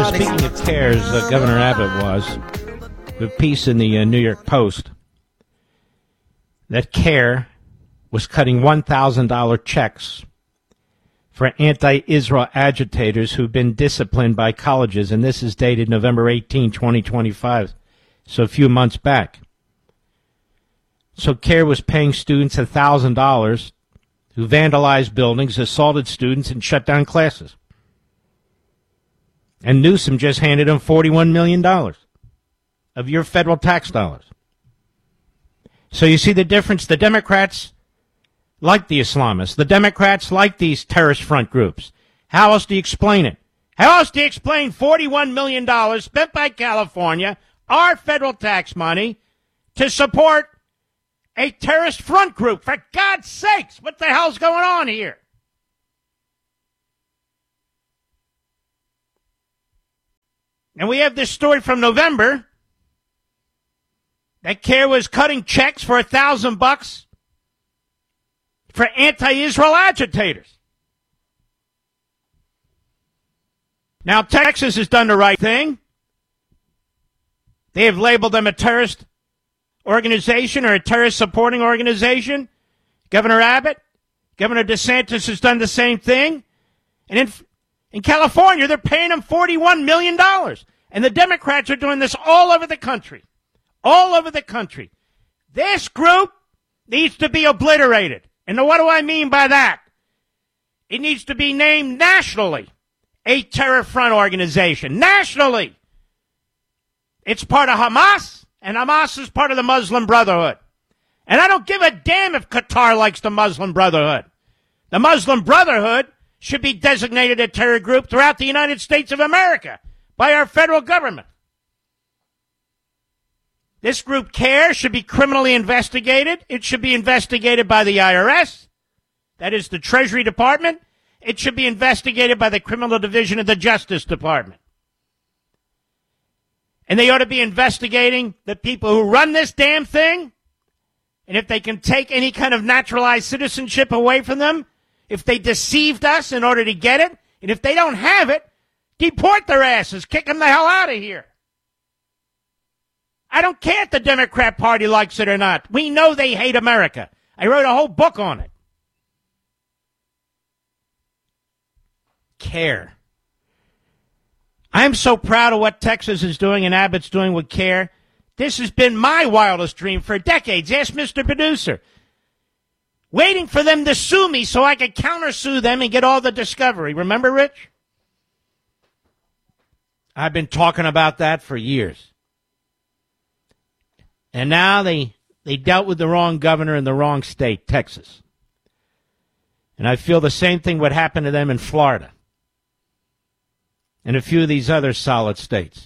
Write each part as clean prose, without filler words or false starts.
speaking of CARES, Governor Abbott was, the piece in the New York Post, that CARE was cutting $1,000 checks for anti-Israel agitators who've been disciplined by colleges, and this is dated November 18, 2025, so a few months back. So CARE was paying students $1,000 who vandalized buildings, assaulted students, and shut down classes. And Newsom just handed them $41 million of your federal tax dollars. So you see the difference? The Democrats like the Islamists. The Democrats like these terrorist front groups. How else do you explain it? How else do you explain $41 million spent by California, our federal tax money, to support a terrorist front group? For God's sakes, what the hell's going on here? And we have this story from November that CARE was cutting checks for $1,000 for anti-Israel agitators. Now, Texas has done the right thing. They have labeled them a terrorist organization or a terrorist supporting organization. Governor Abbott, Governor DeSantis has done the same thing. And in California, they're paying them $41 million. And the Democrats are doing this all over the country. All over the country. This group needs to be obliterated. And what do I mean by that? It needs to be named nationally a terror front organization. Nationally. It's part of Hamas, and Hamas is part of the Muslim Brotherhood. And I don't give a damn if Qatar likes the Muslim Brotherhood. The Muslim Brotherhood should be designated a terror group throughout the United States of America by our federal government. This group CARE should be criminally investigated. It should be investigated by the IRS. That is the Treasury Department. It should be investigated by the Criminal Division of the Justice Department. And they ought to be investigating the people who run this damn thing. And if they can take any kind of naturalized citizenship away from them, if they deceived us in order to get it, and if they don't have it, deport their asses, kick them the hell out of here. I don't care if the Democrat Party likes it or not. We know they hate America. I wrote a whole book on it. CARE. I'm so proud of what Texas is doing and Abbott's doing with CARE. This has been my wildest dream for decades. Ask Mr. Producer. Waiting for them to sue me so I could countersue them and get all the discovery. Remember, Rich? I've been talking about that for years. And now they dealt with the wrong governor in the wrong state, Texas. And I feel the same thing would happen to them in Florida and a few of these other solid states.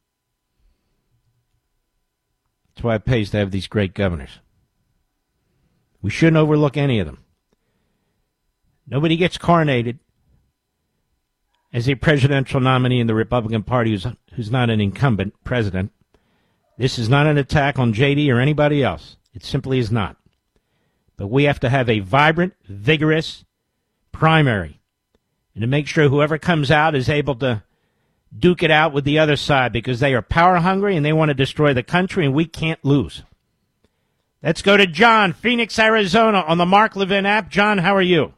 That's why it pays to have these great governors. We shouldn't overlook any of them. Nobody gets coronated as a presidential nominee in the Republican Party who's not an incumbent president. This is not an attack on JD or anybody else. It simply is not. But we have to have a vibrant, vigorous primary, and to make sure whoever comes out is able to duke it out with the other side, because they are power hungry and they want to destroy the country, and we can't lose. Let's go to John, Phoenix, Arizona, on the Mark Levin app. John, how are you?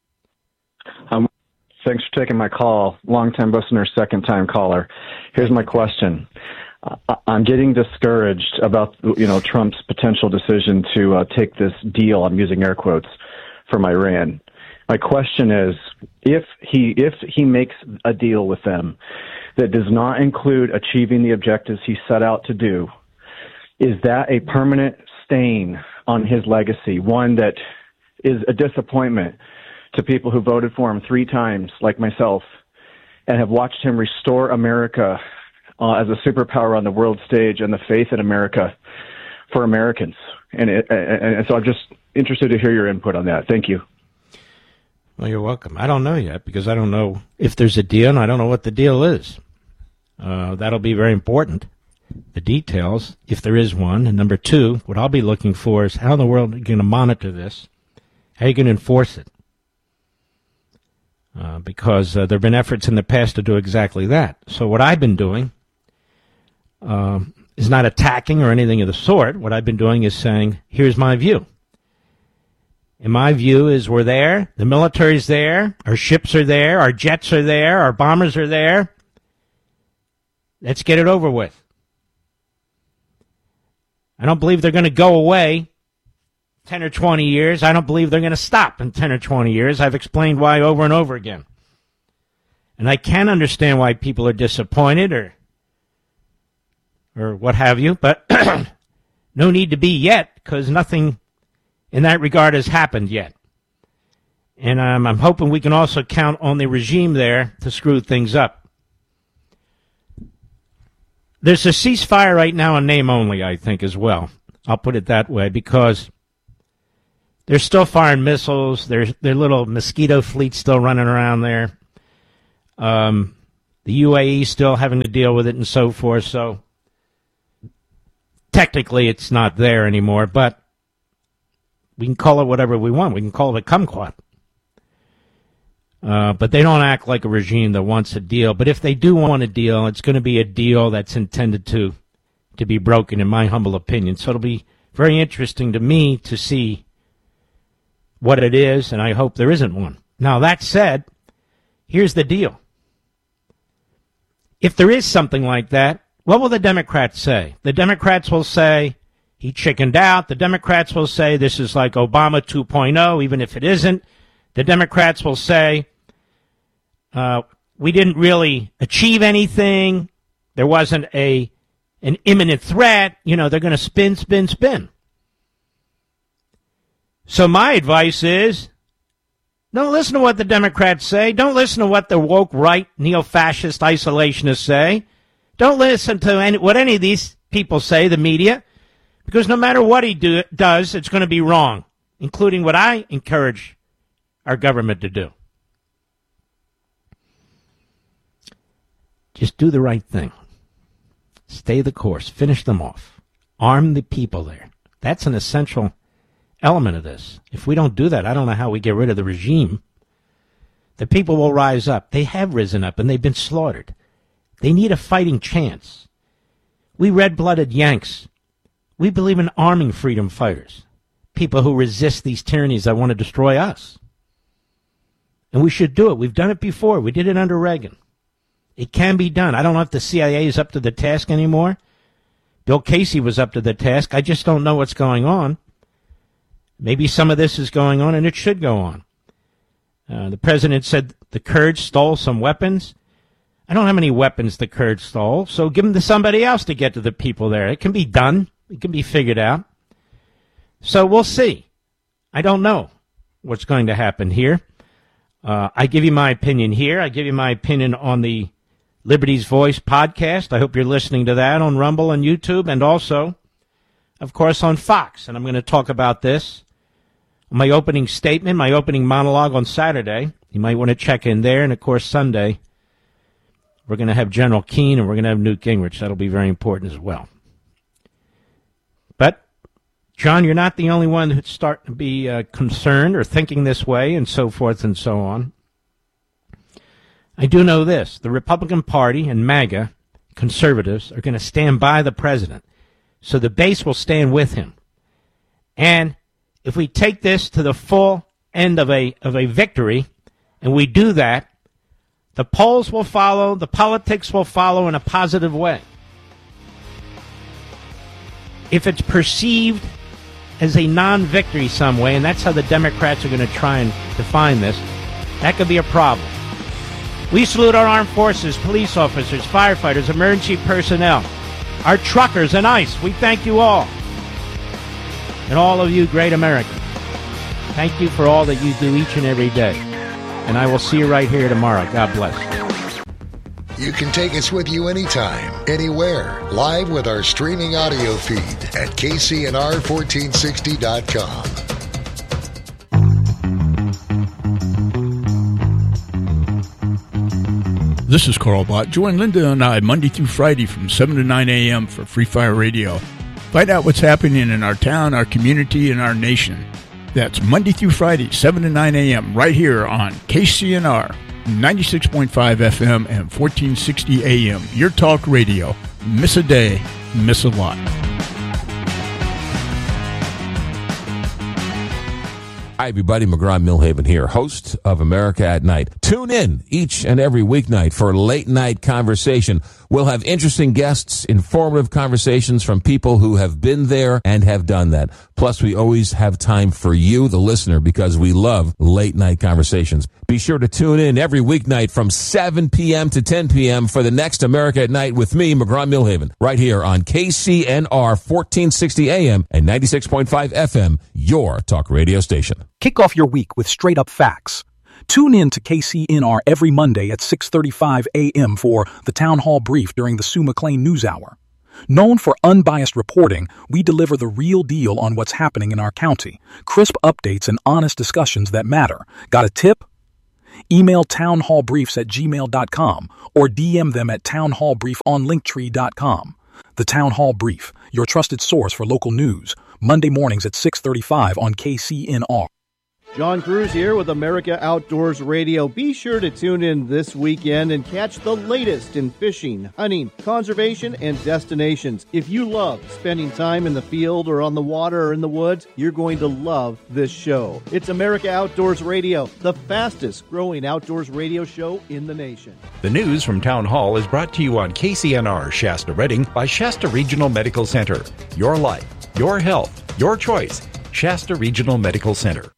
Thanks for taking my call. Long-time listener, second-time caller. Here's my question. I'm getting discouraged about, Trump's potential decision to take this deal, I'm using air quotes, from Iran. My question is, if he makes a deal with them that does not include achieving the objectives he set out to do, is that a permanent stain on his legacy, one that is a disappointment to people who voted for him 3 times, like myself, and have watched him restore America as a superpower on the world stage and the faith in America for Americans? And so I'm just interested to hear your input on that. Thank you. Well, you're welcome. I don't know yet, because I don't know if there's a deal, and I don't know what the deal is. That'll be very important, the details, if there is one. And number 2, what I'll be looking for is how in the world are you going to monitor this? How are you going to enforce it? because there have been efforts in the past to do exactly that. So what I've been doing is not attacking or anything of the sort. What I've been doing is saying, here's my view. And my view is we're there, the military's there, our ships are there, our jets are there, our bombers are there. Let's get it over with. I don't believe they're going to go away 10 or 20 years. I don't believe they're going to stop in 10 or 20 years. I've explained why over and over again. And I can understand why people are disappointed or what have you, but no need to be yet, because nothing in that regard has happened yet. And I'm hoping we can also count on the regime there to screw things up. There's a ceasefire right now in name only, I think, as well. I'll put it that way, because they're still firing missiles. Their little mosquito fleet's still running around there. The UAE still having to deal with it and so forth. So technically it's not there anymore, but we can call it whatever we want. We can call it a kumquat. But they don't act like a regime that wants a deal. But if they do want a deal, it's going to be a deal that's intended to be broken, in my humble opinion. So it'll be very interesting to me to see what it is, and I hope there isn't one. Now, that said, here's the deal. If there is something like that, what will the Democrats say? The Democrats will say he chickened out. The Democrats will say this is like Obama 2.0, even if it isn't. The Democrats will say we didn't really achieve anything. There wasn't an imminent threat. You know, they're going to spin. So my advice is, don't listen to what the Democrats say. Don't listen to what the woke right neo-fascist isolationists say. Don't listen to what any of these people say, the media, because no matter what he does, it's going to be wrong, including what I encourage our government to do. Just do the right thing. Stay the course. Finish them off. Arm the people there. That's an essential element of this. If we don't do that, I don't know how we get rid of the regime. The people will rise up. They have risen up, and they've been slaughtered. They need a fighting chance. We red-blooded Yanks, we believe in arming freedom fighters, people who resist these tyrannies that want to destroy us. And we should do it. We've done it before. We did it under Reagan. It can be done. I don't know if the CIA is up to the task anymore. Bill Casey was up to the task. I just don't know what's going on. Maybe some of this is going on, and it should go on. The president said the Kurds stole some weapons. I don't know how many weapons the Kurds stole, so give them to somebody else to get to the people there. It can be done. It can be figured out. So we'll see. I don't know what's going to happen here. I give you my opinion here. I give you my opinion on the Liberty's Voice podcast. I hope you're listening to that on Rumble and YouTube, and also, of course, on Fox. And I'm going to talk about this. My opening statement, my opening monologue on Saturday. You might want to check in there. And, of course, Sunday, we're going to have General Keane and we're going to have Newt Gingrich. That'll be very important as well. But, John, you're not the only one who's starting to be concerned or thinking this way and so forth and so on. I do know this. The Republican Party and MAGA conservatives are going to stand by the president. So the base will stand with him. And if we take this to the full end of a victory, and we do that, the polls will follow, the politics will follow in a positive way. If it's perceived as a non-victory some way, and that's how the Democrats are going to try and define this, that could be a problem. We salute our armed forces, police officers, firefighters, emergency personnel, our truckers and ICE. We thank you all. And all of you great Americans. Thank you for all that you do each and every day. And I will see you right here tomorrow. God bless. You can take us with you anytime, anywhere, live with our streaming audio feed at KCNR1460.com. This is Carl Bott. Join Linda and I Monday through Friday from 7 to 9 a.m. for Free Fire Radio. Find out what's happening in our town, our community, and our nation. That's Monday through Friday, 7 to 9 a.m., right here on KCNR, 96.5 FM and 1460 AM. Your talk radio. Miss a day, miss a lot. Hi, everybody. McGraw-Milhaven here, host of America at Night. Tune in each and every weeknight for Late Night Conversation. We'll have interesting guests, informative conversations from people who have been there and have done that. Plus, we always have time for you, the listener, because we love late night conversations. Be sure to tune in every weeknight from 7 p.m. to 10 p.m. for the next America at Night with me, McGraw-Milhaven, right here on KCNR 1460 AM and 96.5 FM, your talk radio station. Kick off your week with straight-up facts. Tune in to KCNR every Monday at 6:35 a.m. for the Town Hall Brief during the Sue McLean News Hour. Known for unbiased reporting, we deliver the real deal on what's happening in our county. Crisp updates and honest discussions that matter. Got a tip? Email townhallbriefs@gmail.com or DM them at townhallbrief.linktree.com. The Town Hall Brief, your trusted source for local news. Monday mornings at 6:35 on KCNR. John Cruz here with America Outdoors Radio. Be sure to tune in this weekend and catch the latest in fishing, hunting, conservation, and destinations. If you love spending time in the field or on the water or in the woods, you're going to love this show. It's America Outdoors Radio, the fastest growing outdoors radio show in the nation. The news from Town Hall is brought to you on KCNR Shasta Redding by Shasta Regional Medical Center. Your life, your health, your choice. Shasta Regional Medical Center.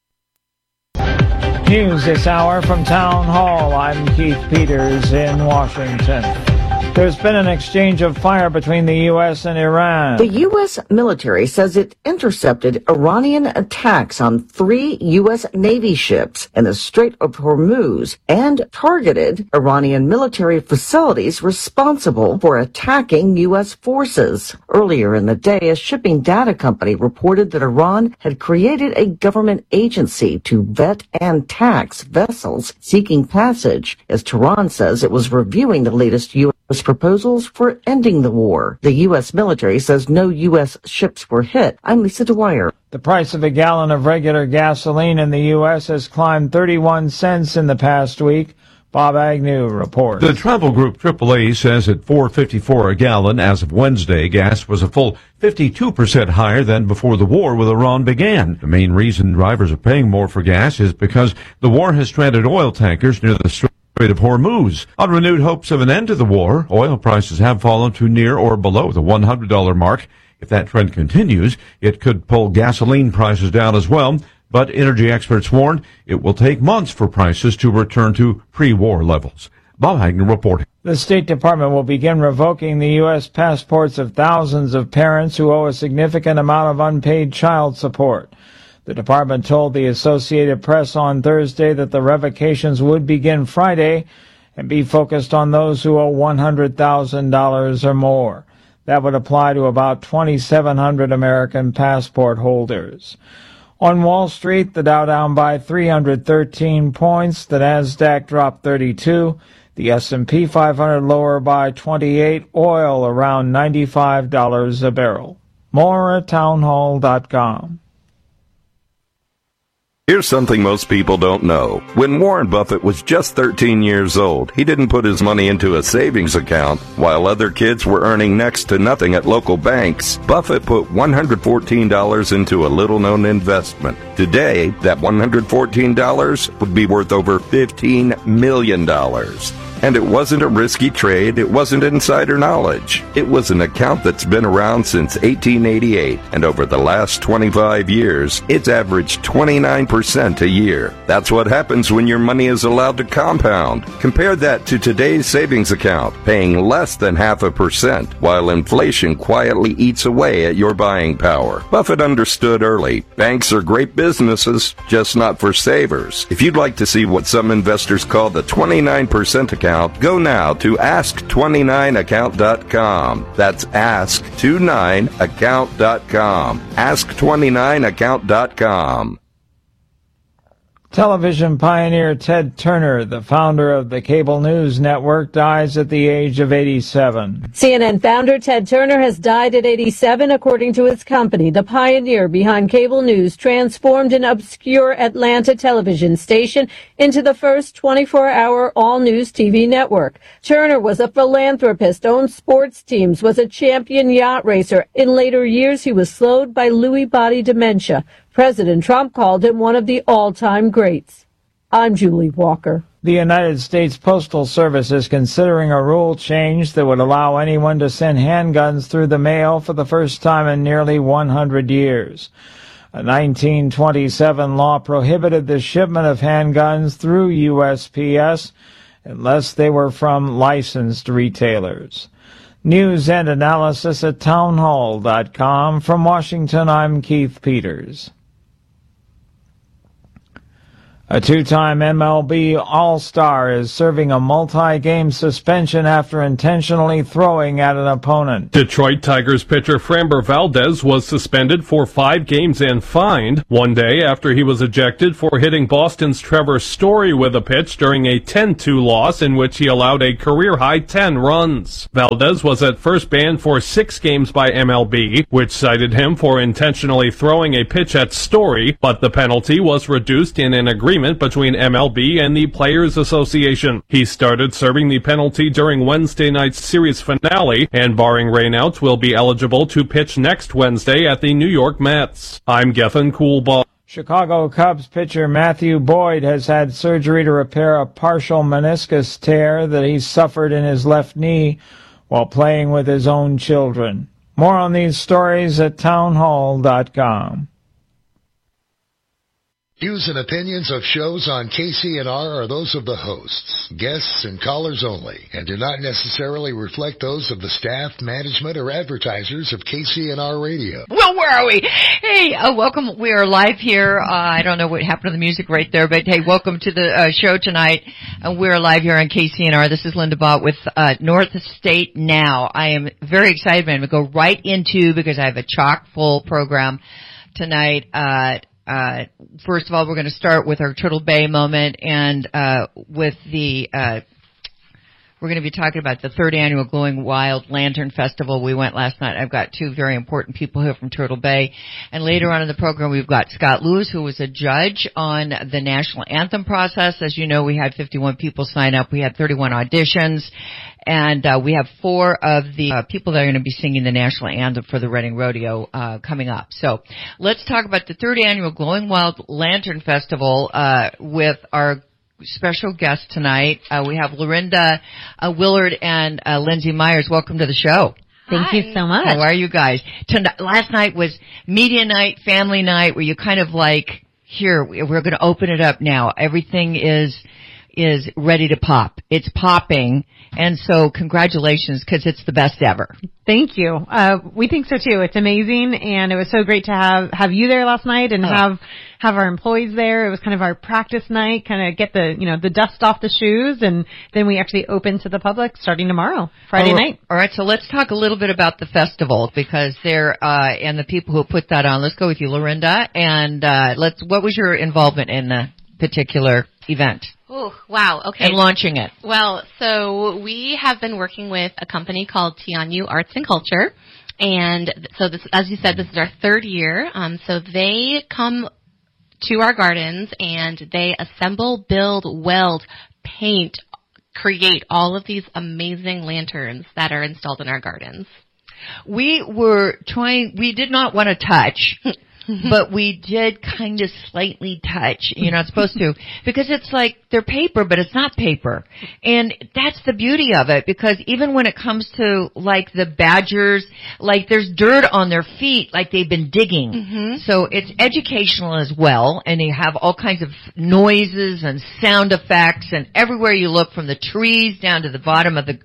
News this hour from Town Hall. I'm Keith Peters in Washington. There's been an exchange of fire between the U.S. and Iran. The U.S. military says it intercepted Iranian attacks on 3 U.S. Navy ships in the Strait of Hormuz and targeted Iranian military facilities responsible for attacking U.S. forces. Earlier in the day, a shipping data company reported that Iran had created a government agency to vet and tax vessels seeking passage, as Tehran says it was reviewing the latest U.S. proposals for ending the war. The U.S. military says no U.S. ships were hit. I'm Lisa Dwyer. The price of a gallon of regular gasoline in the U.S. has climbed 31 cents in the past week. Bob Agnew reports. The travel group AAA says at $4.54 a gallon as of Wednesday, gas was a full 52% higher than before the war with Iran began. The main reason drivers are paying more for gas is because the war has stranded oil tankers near the Strait of Hormuz. On renewed hopes of an end to the war, oil prices have fallen to near or below the $100 mark. If that trend continues, it could pull gasoline prices down as well. But energy experts warn it will take months for prices to return to pre-war levels. Bob Hagner reporting. The State Department will begin revoking the U.S. passports of thousands of parents who owe a significant amount of unpaid child support. The department told the Associated Press on Thursday that the revocations would begin Friday and be focused on those who owe $100,000 or more. That would apply to about 2,700 American passport holders. On Wall Street, the Dow down by 313 points, the Nasdaq dropped 32, the S&P 500 lower by 28, oil around $95 a barrel. More at townhall.com. Here's something most people don't know. When Warren Buffett was just 13 years old, he didn't put his money into a savings account. While other kids were earning next to nothing at local banks, Buffett put $114 into a little-known investment. Today, that $114 would be worth over $15 million. And it wasn't a risky trade, it wasn't insider knowledge. It was an account that's been around since 1888, and over the last 25 years, it's averaged 29% a year. That's what happens when your money is allowed to compound. Compare that to today's savings account, paying less than 0.5%, while inflation quietly eats away at your buying power. Buffett understood early, banks are great businesses, just not for savers. If you'd like to see what some investors call the 29% account, go now to ask29account.com. That's ask29account.com. Ask29account.com. Television pioneer Ted Turner, the founder of the cable news network, dies at the age of 87. CNN founder Ted Turner has died at 87, according to his company. The pioneer behind cable news transformed an obscure Atlanta television station into the first 24-hour all-news TV network. Turner was a philanthropist, owned sports teams, was a champion yacht racer. In later years, he was slowed by Lewy body dementia. President Trump called him one of the all-time greats. I'm Julie Walker. The United States Postal Service is considering a rule change that would allow anyone to send handguns through the mail for the first time in nearly 100 years. A 1927 law prohibited the shipment of handguns through USPS unless they were from licensed retailers. News and analysis at townhall.com. From Washington, I'm Keith Peters. A two-time MLB All-Star is serving a multi-game suspension after intentionally throwing at an opponent. Detroit Tigers pitcher Framber Valdez was suspended for 5 games and fined one day after he was ejected for hitting Boston's Trevor Story with a pitch during a 10-2 loss in which he allowed a career-high 10 runs. Valdez was at first banned for 6 games by MLB, which cited him for intentionally throwing a pitch at Story, but the penalty was reduced in an agreement between MLB and the Players Association. He started serving the penalty during Wednesday night's series finale, and barring rainouts will be eligible to pitch next Wednesday at the New York Mets. I'm Gethin Coolbaugh. Chicago Cubs pitcher Matthew Boyd has had surgery to repair a partial meniscus tear that he suffered in his left knee while playing with his own children. More on these stories at townhall.com. Views and opinions of shows on KCNR are those of the hosts, guests, and callers only, and do not necessarily reflect those of the staff, management, or advertisers of KCNR Radio. Well, where are we? Hey, welcome. We are live here. I don't know what happened to the music right there, but hey, welcome to the show tonight. We're live here on KCNR. This is Linda Bott with North State Now. I am very excited. I'm going to go right into, because I have a chock-full program tonight. First of all, we're going to start with our Turtle Bay moment, and with the we're going to be talking about the 3rd annual Glowing Wild Lantern Festival. We went last night. I've got 2 very important people here from Turtle Bay, and later on in the program we've got Scott Lewis, who was a judge on the national anthem process. As you know, we had 51 people sign up. We had 31 auditions. And we have 4 of the people that are going to be singing the national anthem for the Reading Rodeo coming up. So let's talk about the 3rd annual Glowing Wild Lantern Festival with our special guest tonight. We have Lorinda Willard and Lindsay Myers. Welcome to the show. Thank you so much. How are you guys? Last night was media night, family night, where you kind of like, here, we're going to open it up now. Everything is ready to pop. It's popping. And so congratulations, because it's the best ever. Thank you. We think so too. It's amazing, and it was so great to have you there last night and have our employees there. It was kind of our practice night, kind of get the dust off the shoes, and then we actually open to the public starting tomorrow, Friday night. All right, so let's talk a little bit about the festival, because they're and the people who put that on. Let's go with you, Lorinda, and what was your involvement in the particular event? Oh, wow. Okay. And launching it. Well, so we have been working with a company called Tianyu Arts and Culture. And so this, as you said, this is our 3rd year. So they come to our gardens and they assemble, build, weld, paint, create all of these amazing lanterns that are installed in our gardens. We did not want to touch, but we did kind of slightly touch. You're not supposed to, because it's like they're paper, but it's not paper. And that's the beauty of it, because even when it comes to like the badgers, like there's dirt on their feet, like they've been digging. Mm-hmm. So it's educational as well, and they have all kinds of noises and sound effects, and everywhere you look, from the trees down to the bottom of the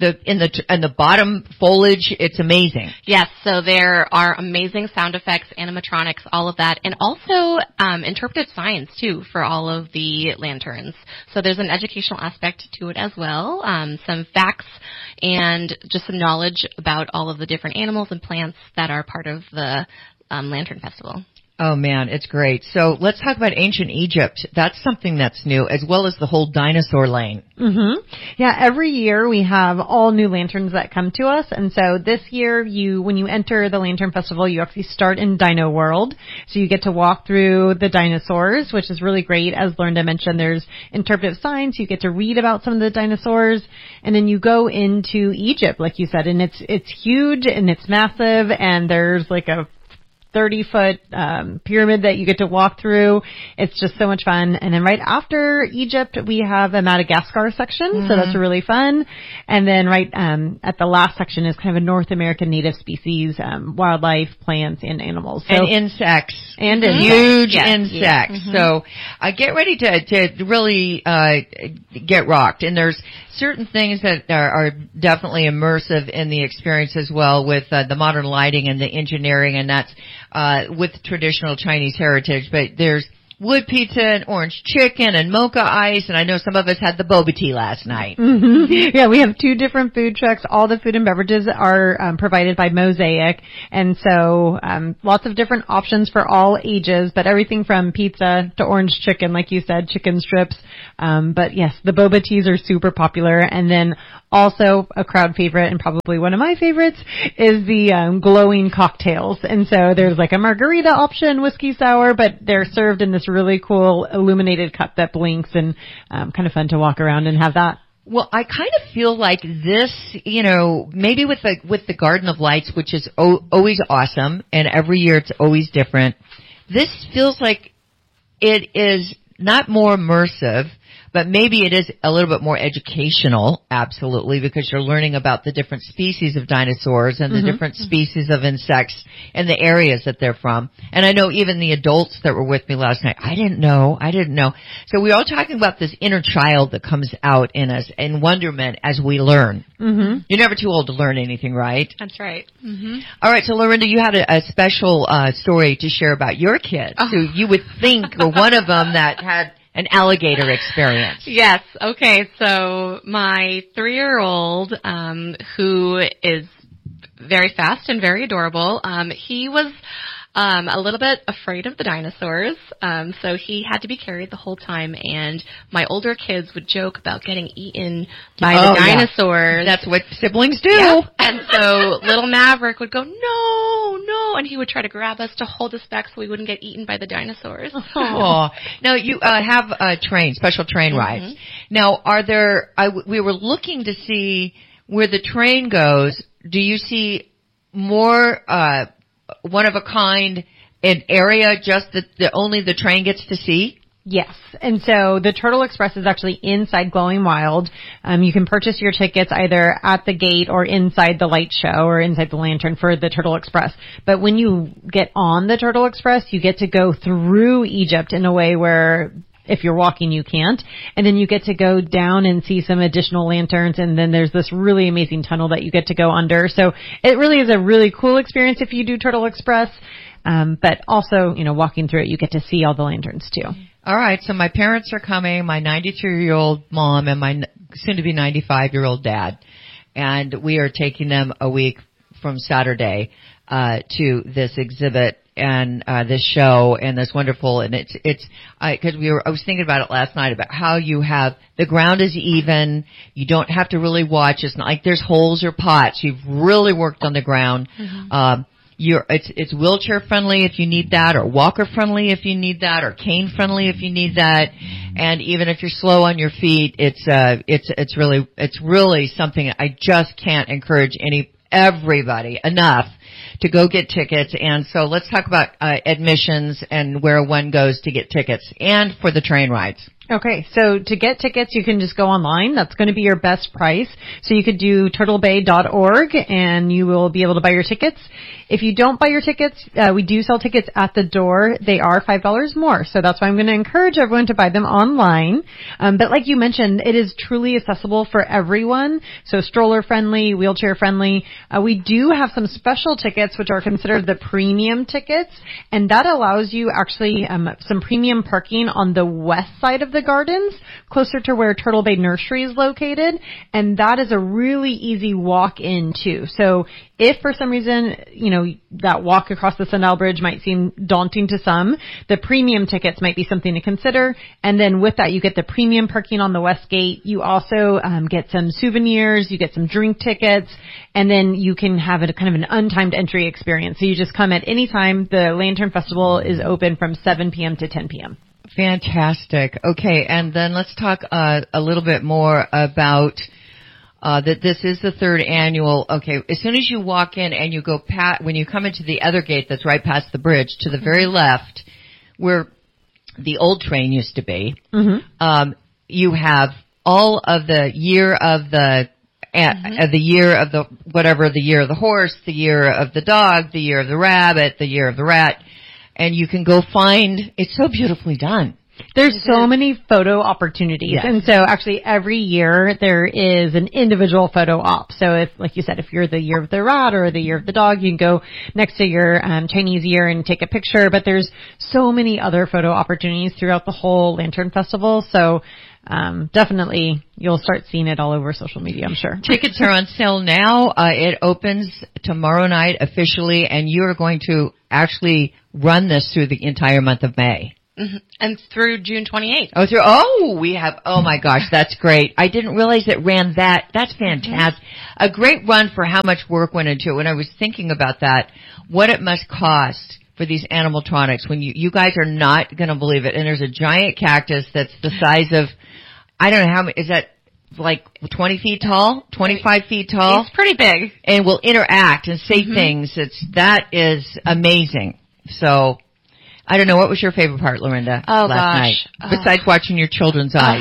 bottom foliage, it's amazing. Yes, so there are amazing sound effects, animatronics, all of that, and also interpretive signs too for all of the lanterns. So there's an educational aspect to it as well, some facts and just some knowledge about all of the different animals and plants that are part of the Lantern Festival. Oh, man, it's great. So let's talk about ancient Egypt. That's something that's new, as well as the whole dinosaur lane. Mm-hmm. Yeah, every year we have all new lanterns that come to us. And so this year, when you enter the Lantern Festival, you actually start in Dino World. So you get to walk through the dinosaurs, which is really great. As Lorinda mentioned, there's interpretive science. You get to read about some of the dinosaurs. And then you go into Egypt, like you said, and it's huge and it's massive, and there's like a 30-foot pyramid that you get to walk through. It's just so much fun. And then right after Egypt, we have a Madagascar section, so that's really fun. And then right at the last section is kind of a North American native species, wildlife, plants, and animals. So, and insects. And huge insects. insects. So get ready to really get rocked. And there's certain things that are definitely immersive in the experience as well, with the modern lighting and the engineering, and that's with traditional Chinese heritage. But there's wood pizza and orange chicken and mocha ice, and I know some of us had the boba tea last night. Mm-hmm. Yeah, we have 2 different food trucks. All the food and beverages are provided by Mosaic, and so lots of different options for all ages, but everything from pizza to orange chicken, like you said, chicken strips. But yes, the boba teas are super popular, and then also a crowd favorite, and probably one of my favorites, is the glowing cocktails. And so there's like a margarita option, whiskey sour, but they're served in this really cool illuminated cup that blinks, and kind of fun to walk around and have that. Well, I kind of feel like this, maybe with the Garden of Lights, which is always awesome, and every year it's always different. This feels like it is not more immersive, but maybe it is a little bit more educational, absolutely, because you're learning about the different species of dinosaurs and the different species of insects and the areas that they're from. And I know even the adults that were with me last night, I didn't know. So we're all talking about this inner child that comes out in us in wonderment as we learn. Mm-hmm. You're never too old to learn anything, right? That's right. Mm-hmm. All right, so Lorinda, you had a special story to share about your kids, who you would think were one of them that had an alligator experience. Yes. Okay. So my 3-year-old, who is very fast and very adorable, he was a little bit afraid of the dinosaurs, so he had to be carried the whole time, and my older kids would joke about getting eaten by the dinosaurs. Yeah. That's what siblings do. Yep. And so little Maverick would go, no, and he would try to grab us to hold us back so we wouldn't get eaten by the dinosaurs. Oh. Now, you have special train rides. Now, we were looking to see where the train goes. Do you see more one of a kind an area just that only the train gets to see? Yes. And so the Turtle Express is actually inside Glowing Wild. You can purchase your tickets either at the gate or inside the light show or inside the lantern for the Turtle Express. But when you get on the Turtle Express, you get to go through Egypt in a way where if you're walking, you can't. And then you get to go down and see some additional lanterns. And then there's this really amazing tunnel that you get to go under. So it really is a really cool experience if you do Turtle Express. But also, walking through it, you get to see all the lanterns too. All right. So my parents are coming, my 93-year-old mom and my soon-to-be 95-year-old dad. And we are taking them a week from Saturday to this exhibit and this show and this wonderful, and it's because I was thinking about it last night about how you have the ground is even, you don't have to really watch. It's not like there's holes or pots. You've really worked on the ground. Mm-hmm. It's wheelchair friendly if you need that, or walker friendly if you need that, or cane friendly if you need that. And even if you're slow on your feet, it's really something I just can't encourage everybody enough to go get tickets. And so let's talk about admissions and where one goes to get tickets and for the train rides. Okay, so to get tickets, you can just go online. That's going to be your best price. So you could do turtlebay.org and you will be able to buy your tickets. If you don't buy your tickets, we do sell tickets at the door. They are $5 more. So that's why I'm going to encourage everyone to buy them online. But like you mentioned, it is truly accessible for everyone. So stroller friendly, wheelchair friendly. We do have some special tickets, which are considered the premium tickets. And that allows you actually some premium parking on the west side of the the gardens, closer to where Turtle Bay Nursery is located, and that is a really easy walk in too. So if for some reason, that walk across the Sundial Bridge might seem daunting to some, the premium tickets might be something to consider. And then with that, you get the premium parking on the West Gate. You also get some souvenirs, you get some drink tickets, and then you can have a kind of an untimed entry experience. So you just come at any time. The Lantern Festival is open from 7 p.m. to 10 p.m. Fantastic. Okay, and then let's talk a little bit more about that this is the third annual. Okay, as soon as you walk in and you go when you come into the other gate that's right past the bridge, to the very left, where the old train used to be, you have all of the year of the year of the whatever, the year of the horse, the year of the dog, the year of the rabbit, the year of the rat, and you can go find. It's so beautifully done. There's so many photo opportunities. Yes. And so actually every year there is an individual photo op. So if, like you said, if you're the year of the rat or the year of the dog, you can go next to your Chinese year and take a picture. But there's so many other photo opportunities throughout the whole Lantern Festival. So definitely you'll start seeing it all over social media, I'm sure. Tickets are on sale now. It opens tomorrow night officially, and you are going to actually run this through the entire month of May. Mm-hmm. And through June 28th. Oh my gosh, that's great. I didn't realize it ran that. That's fantastic. Mm-hmm. A great run for how much work went into it. When I was thinking about that, what it must cost for these animatronics, when you guys are not going to believe it. And there's a giant cactus that's the size of, I don't know how many, is that like 20 feet tall, 25 feet tall? It's pretty big. And will interact and say things. That is amazing. So, I don't know, what was your favorite part, Lorinda, last night? Besides watching your children's eyes.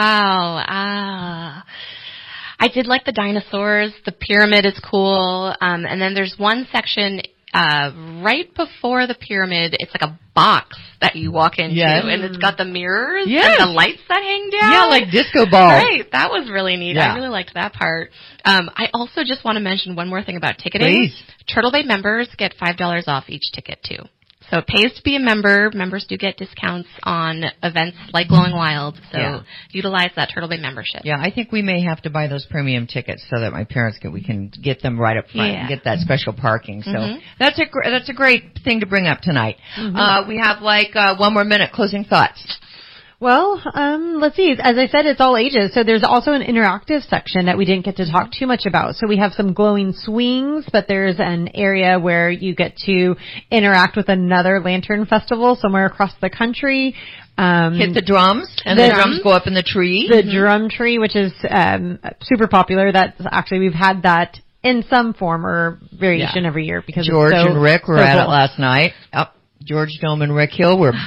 I did like the dinosaurs. The pyramid is cool. And then there's one section right before the pyramid. It's like a box that you walk into, and it's got the mirrors and the lights that hang down. Yeah, like disco balls. Right, that was really neat. Yeah. I really liked that part. I also just want to mention one more thing about ticketing. Please. Turtle Bay members get $5 off each ticket too. So it pays to be a member. Members do get discounts on events like Glowing Wild. So utilize that Turtle Bay membership. Yeah, I think we may have to buy those premium tickets so that my parents we can get them right up front and get that special parking. So that's a great thing to bring up tonight. We have one more minute. Closing thoughts. Well, let's see. As I said, it's all ages. So there's also an interactive section that we didn't get to talk too much about. So we have some glowing swings, but there's an area where you get to interact with another Lantern Festival somewhere across the country. Hit the drums, and the drums go up in the tree. The drum tree, which is super popular. That's actually, we've had that in some form or variation every year because George it's so, and Rick were so at cool. it last night. George Dome and Rick Hill were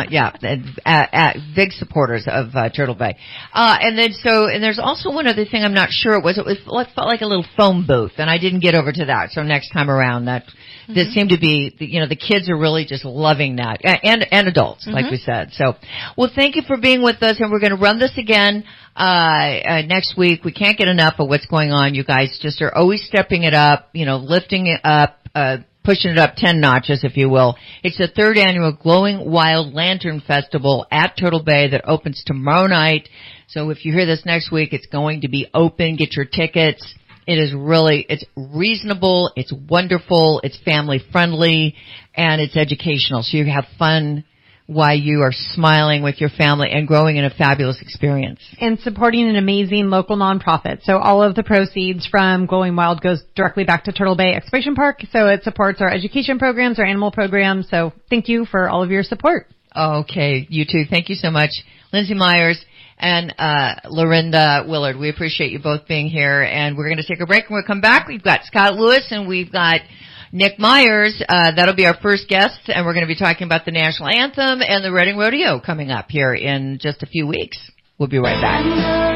big supporters of Turtle Bay. And there's also one other thing I'm not sure it felt like a little foam booth, and I didn't get over to that. So next time around, this seemed to be, the kids are really just loving that, and adults, like we said. So, well, thank you for being with us, and we're going to run this again next week. We can't get enough of what's going on. You guys just are always stepping it up, lifting it up, pushing it up 10 notches, if you will. It's the third annual Glowing Wild Lantern Festival at Turtle Bay that opens tomorrow night. So if you hear this next week, it's going to be open. Get your tickets. It's reasonable, it's wonderful, it's family friendly, and it's educational. So you have fun while you are smiling with your family and growing in a fabulous experience. And supporting an amazing local nonprofit. So all of the proceeds from Glowing Wild goes directly back to Turtle Bay Exploration Park. So it supports our education programs, our animal programs. So thank you for all of your support. Okay, you too. Thank you so much. Lindsay Myers and Lorinda Willard. We appreciate you both being here. And we're going to take a break. And we'll come back. We've got Scott Lewis and we've got Nick Myers. That'll be our first guest, and we're going to be talking about the national anthem and the Reading Rodeo coming up here in just a few weeks. We'll be right back.